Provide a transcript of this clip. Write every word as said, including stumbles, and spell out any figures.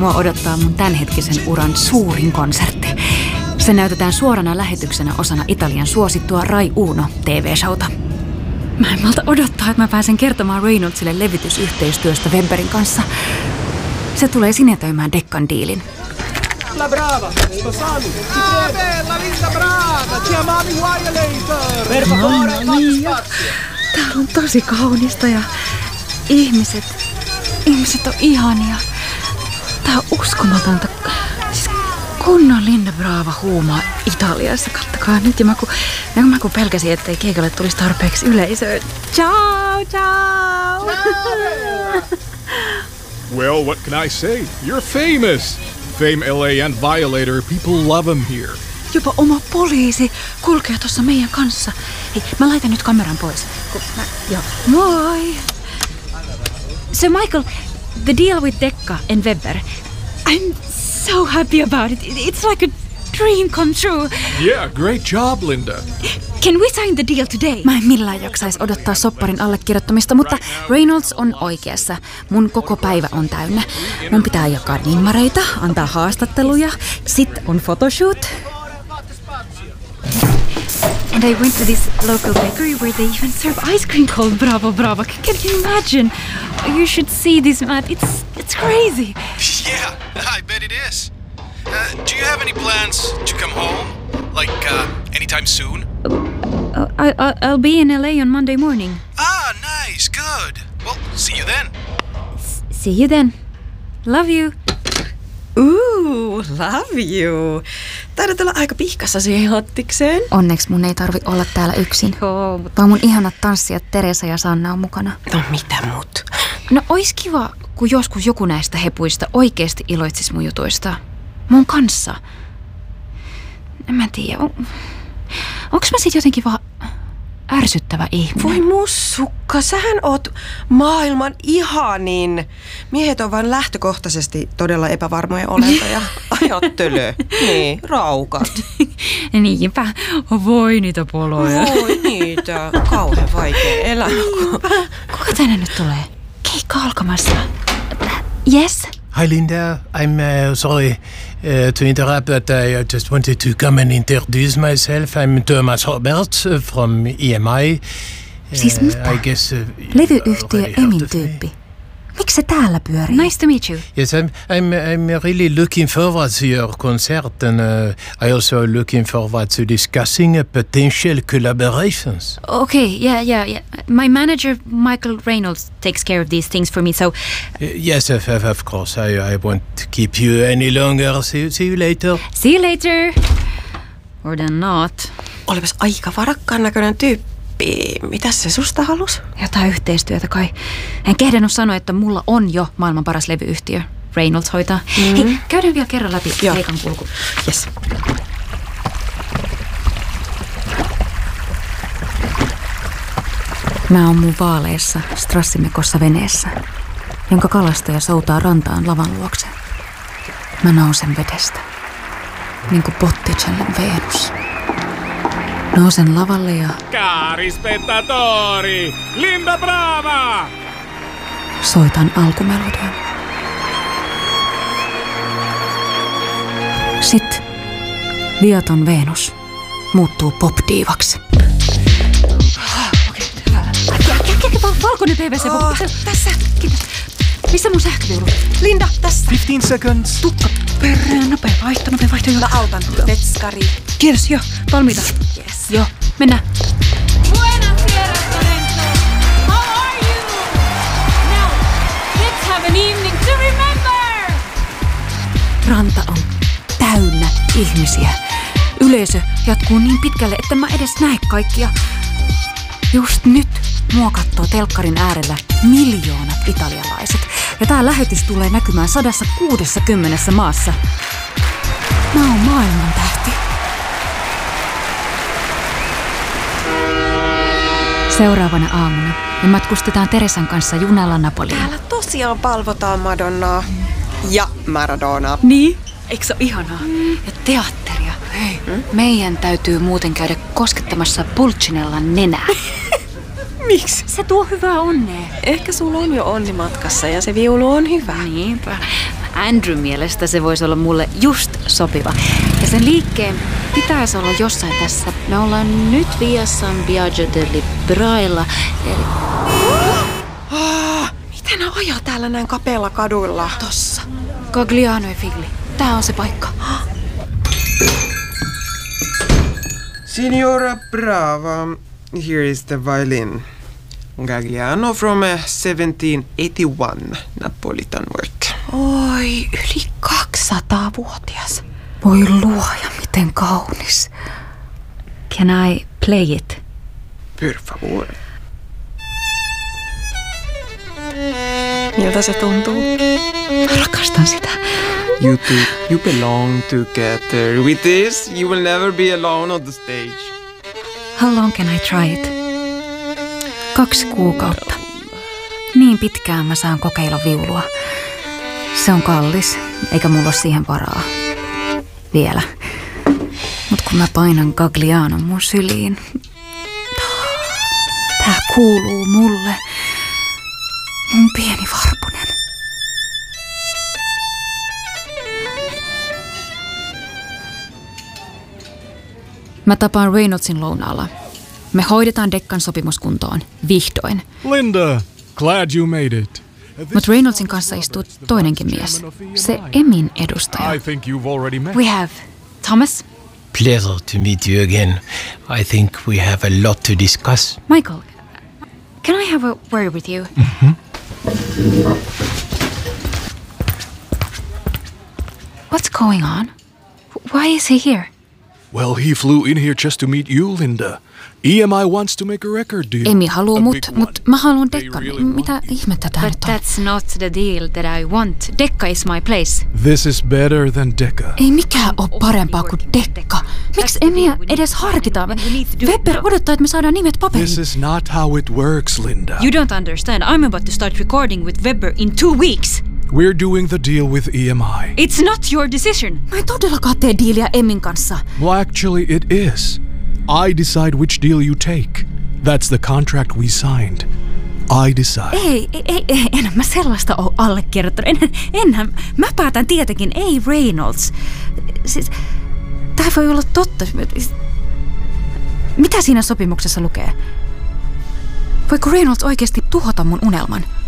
mua odottaa mun tämänhetkisen uran suurin konsertti. Se näytetään suorana lähetyksenä osana Italian suosittua Rai Uno T V-showta. Mä en malta odottaa, että mä pääsen kertomaan Reynoldsille levitysyhteistyöstä Webberin kanssa. Se tulee sinetöimään Deccan diilin. La brava, sposami. Ah, bella, Linda, brava. Ti amavi Violator. Per favore, Täällä on tosi kaunista ja ihmiset, ihmiset on ihania. Tää on uskomatonta. Siis kunnon Linda Brava huumaa Italiassa. Kattokaa nyt. Ja mä kun, ja mä kun pelkäsin, ettei keikalle tulisi tarpeeksi yleisöä. Ciao, ciao. Well, what can I say? You're famous. Fame L A and Violator, people love him here. Jopa oma poliisi kulkee tuossa meidän kanssa. Hei, mä laitan nyt kameran pois. Mä, joo. Moi! So Michael, the deal with Decca and Webber. I'm so happy about it. It's like a dream come true. Yeah, great job, Linda. Can we sign the deal today? Mä en millään jaksaisi odottaa sopparin allekirjoittamista, mutta Reynolds on oikeassa. Mun koko päivä on täynnä. Mun pitää jakaa nimmareita, antaa haastatteluja. Sitten on photoshoot. And I went to this local bakery where they even serve ice cream called Bravo Bravo. Can you imagine? You should see this, Matt. It's it's crazy. Yeah, I bet it is. Uh, do you have any plans to come home? Like, uh, anytime soon? Uh, I, I, I'll be in L A on Monday morning. Ah, nice, good. Well, see you then. S- see you then. Love you. Ooh, love you. Taidat olla aika pihkassa siihen hottikseen. Onneksi mun ei tarvi olla täällä yksin. Joo, mutta... Vaan mun ihanat tanssijat Teresa ja Sanna on mukana. No mitä mut? No ois kiva, kun joskus joku näistä hepuista oikeesti iloitsis mun jutuista. Mun kanssa. En mä tiedä. On... Onks mä sit jotenkin vaan ärsyttävä ihminen? Voi mussukka, sähän oot maailman ihanin. Miehet on vain lähtökohtaisesti todella epävarmoja olentoja. Ajattele. Niin, raukat. Niinpä. Voi niitä poloja. Voi niitä. Kauhean vaikea elämä. Kuka tänne nyt tulee? Keikka alkamassa. Yes? Hi Linda, I'm uh, sorry uh, to interrupt, but I just wanted to come and introduce myself. I'm Thomas Roberts uh, from E M I. Uh, Siis mitä? I guess, uh, Levyyhtiö Emin tyyppi. Miksi se täällä pyörii? Nice to meet you. Yes, I'm, I'm, I'm really looking forward to your concert, and uh, I also looking forward to discussing uh, potential collaborations. Okay, yeah, yeah, yeah. My manager, Michael Reynolds, takes care of these things for me, so... Uh, yes, of, of, of course. I, I won't keep you any longer. See, see you later. See you later. Or then not. Olipas aika varakkaan näköinen tyyppi. Mitäs se susta halus? Jotain yhteistyötä kai. En kehdannut sanoa, että mulla on jo maailman paras levyyhtiö. Reynolds hoitaa. Mm-hmm. Hei, käydään vielä kerran läpi keikan kulku. Yes. Mä oon mun vaaleessa strassimekossa veneessä, jonka kalastaja soutaa rantaan lavan luokse. Mä nousen vedestä, niin kuin Botticellen Venus. Nousen lavalle ja... Cari spettatori! Linda Brava! Soitan alkumelodian. Sitten viaton Venus muuttuu pop-diivaksi. Okei, hyvä. Valkoinen P V C. Oh, tässä. Missä mun sähkövuoro? Linda, tässä. fifteen seconds. Tukka perään, nopea vaihto, nopea vaihto. Mä autan. Vetskari. Kiitos, joo. Valmiita? Yes. Joo, mennään. Buenas tierras, Lorenzo. How are you? Now, let's have an evening to remember. Ranta on täynnä ihmisiä. Yleisö jatkuu niin pitkälle, että mä edes näe kaikkia. Just nyt mua kattoo telkkarin äärellä miljoonat italialaiset. Ja tää lähetys tulee näkymään sadassa kuudessakymmenessä maassa. Mä oon maailman tähti. Seuraavana aamuna me matkustetaan Teresan kanssa junalla Napoliin. Täällä tosiaan palvotaan Madonnaa ja Maradonaa. Niin? Eikö se ole ihanaa? Mm. Ja teatteria. Hei, mm? Meidän täytyy muuten käydä koskettamassa Pulcinellan nenää. Miksi? Se tuo hyvää onnea. Ehkä sulla on jo onni matkassa ja se viulu on hyvä. Niinpä. Andrew mielestä se voisi olla mulle just sopiva. Ja sen liikkeen pitäisi olla jossain tässä. Me ollaan nyt Via San Biagio delle Brailla. Eli... Ah, miten ne ajaa täällä näin kapealla kaduilla? Tossa. Gagliano e Figli. Tää on se paikka. Signora Brava, here is the violin. Gagliano from uh, seventeen eighty-one, Napolitan work. Oi, yli kaksisataa-vuotias. Voi luoja, miten kaunis. Can I play it? Per favor. Miltä se tuntuu? Mä rakastan sitä. You two, you belong together. With this, you will never be alone on the stage. How long can I try it? Kaksi kuukautta. Niin pitkään mä saan kokeilla viulua. Se on kallis, eikä mulla ole siihen varaa. Vielä. Mut kun mä painan Gaglianon mun syliin, tää kuuluu mulle. Mun pieni varpunen. Mä tapaan Reynoldsin lounaalla. Me hoidetaan Deccan sopimus kuntoon. Vihdoin. Linda, glad you made it. Mutta Reynoldsin kanssa istuu toinenkin mies. Se Emin edustaja. I think you've already met. We have Thomas. Pleasure to meet you again. I think we have a lot to discuss. Michael, can I have a word with you? Mm-hmm. What's going on? Why is he here? Well, he flew in here just to meet you, Linda. E M I wants to make a record deal. Emi haluu A mut, big mut one. mä haluan They Deccan. really Mitä want ihmettä tää But nyt on? that's not the deal that I want. Decca is my place. This is better than Decca. Ei mikään oo parempaa kuin Decca. Miksi Emiä edes harkitaan? Webber odottaa, että me saadaan nimet paperiin. This is not how it works, Linda. You don't understand. I'm about to start recording with Weber in two weeks. We're doing the deal with E M I. It's not your decision. Mä en todellakaan tee diiliä Emin kanssa. Well, actually, it is. I decide which deal you take. That's the contract we signed. I decide. Ei, ei, ei, ei en mä sellaista oo allekirjoittanut. En, enhän, mä päätän tietenkin, ei Reynolds. Siis, tää voi olla totta. Mitä siinä sopimuksessa lukee? Voiko Reynolds oikeasti tuhota mun unelman?